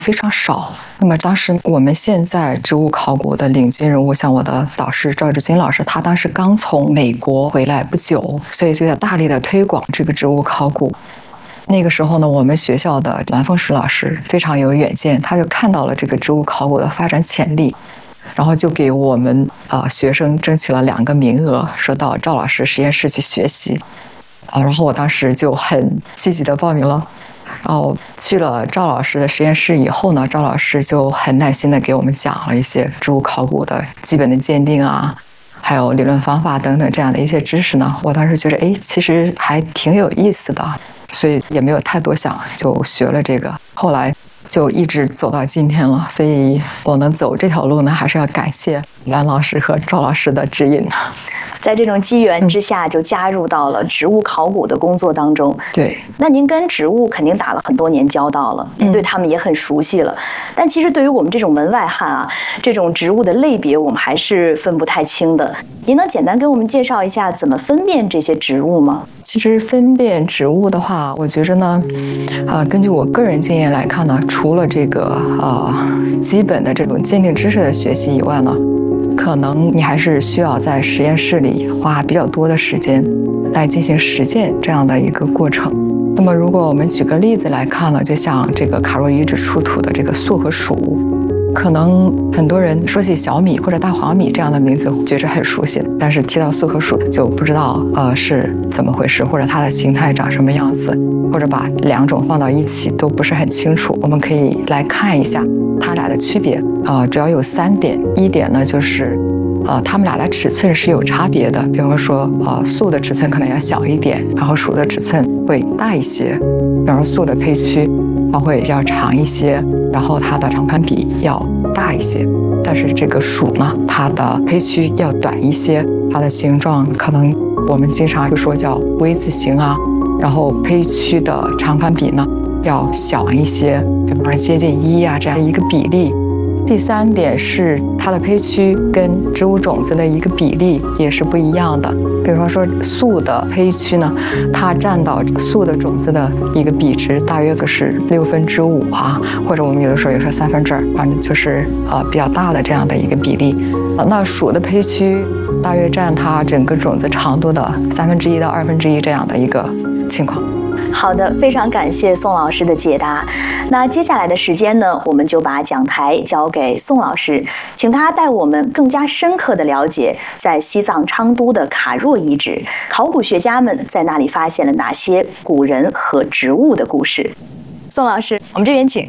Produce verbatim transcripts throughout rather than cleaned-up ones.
非常少。那么当时我们现在植物考古的领军人物，像我的导师赵志军老师，他当时刚从美国回来不久，所以就在大力的推广这个植物考古。那个时候呢，我们学校的蓝凤石老师非常有远见，他就看到了这个植物考古的发展潜力，然后就给我们啊、呃、学生争取了两个名额，说到赵老师实验室去学习啊，然后我当时就很积极的报名了。然后去了赵老师的实验室以后呢，赵老师就很耐心的给我们讲了一些植物考古的基本的鉴定啊，还有理论方法等等这样的一些知识呢。我当时觉得，哎，其实还挺有意思的，所以也没有太多想，就学了这个。后来就一直走到今天了，所以我能走这条路呢，还是要感谢蓝老师和赵老师的指引。 在这种机缘之下，就加入到了植物考古的工作当中。 对， 那您跟植物肯定打了很多年交道了，您对他们也很熟悉了。嗯、但其实对于我们这种门外汉啊，这种植物的类别我们还是分不太清的。您能简单给我们介绍一下怎么分辨这些植物吗？ 其实分辨植物的话，我觉着呢，呃，根据我个人经验来看呢，除了这个呃基本的这种鉴定知识的学习以外呢，可能你还是需要在实验室里花比较多的时间来进行实践这样的一个过程。那么如果我们举个例子来看呢，就像这个卡若遗址出土的这个粟和黍，可能很多人说起小米或者大黄米这样的名字觉着很熟悉，但是提到粟和黍就不知道呃是怎么回事，或者它的形态长什么样子，或者把两种放到一起都不是很清楚。我们可以来看一下它俩的区别啊、呃，主要有三点。一点呢就是呃，它们俩的尺寸是有差别的，比方说呃，粟的尺寸可能要小一点，然后黍的尺寸会大一些。比方说粟的胚区它会要长一些，然后它的长宽比要大一些，但是这个黍呢，它的胚区要短一些，它的形状可能我们经常就说叫 V 字形啊，然后胚区的长宽比呢要小一些，比方说接近一啊这样一个比例。第三点是它的胚区跟植物种子的一个比例也是不一样的。比方说粟的胚区呢，它占到粟的种子的一个比值大约个是六分之五啊，或者我们有的时候也说三分之二，反正就是呃比较大的这样的一个比例。那黍的胚区大约占它整个种子长度的三分之一到二分之一这样的一个情况。 好的，非常感谢宋老师的解答。那接下来的时间呢，我们就把讲台交给宋老师，请他带我们更加深刻地了解在西藏昌都的卡若遗址，考古学家们在那里发现了哪些古人和植物的故事。宋老师，我们这边请。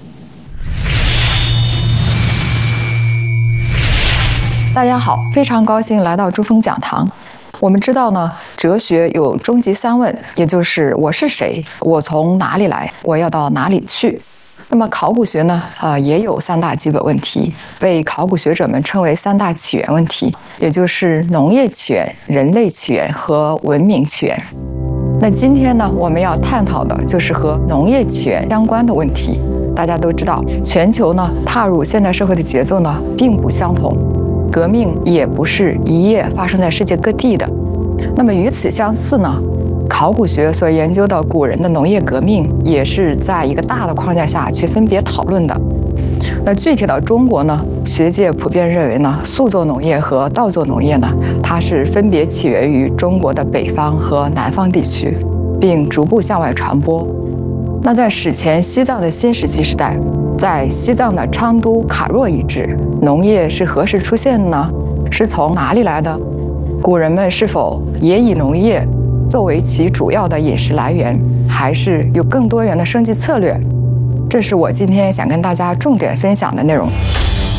大家好，非常高兴来到珠峰讲堂。我们知道呢，哲学有终极三问，也就是我是谁，我从哪里来，我要到哪里去。那么考古学呢，呃，也有三大基本问题，被考古学者们称为三大起源问题，也就是农业起源、人类起源和文明起源。那今天呢，我们要探讨的就是和农业起源相关的问题。大家都知道，全球呢踏入现代社会的节奏呢并不相同。革命也不是一夜发生在世界各地的。那么与此相似呢，考古学所研究的古人的农业革命也是在一个大的框架下去分别讨论的。那具体到中国呢，学界普遍认为呢，宿作农业和稻作农业呢，它是分别起源于中国的北方和南方地区，并逐步向外传播。那在史前西藏的新石器时代，在西藏的昌都卡若遗址，农业是何时出现的呢？是从哪里来的？古人们是否也以农业作为其主要的饮食来源，还是有更多元的生计策略？这是我今天想跟大家重点分享的内容。